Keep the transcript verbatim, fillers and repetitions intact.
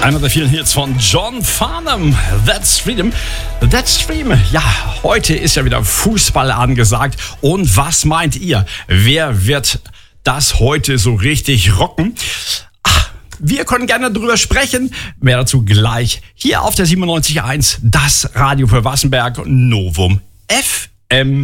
Einer der vielen Hits von John Farnham, That's Freedom. That's Freedom. Ja, heute ist ja wieder Fußball angesagt. Und was meint ihr? Wer wird das heute so richtig rocken? Ach, wir können gerne darüber sprechen. Mehr dazu gleich hier auf der siebenundneunzig Komma eins, das Radio für Wassenberg, Novum F M.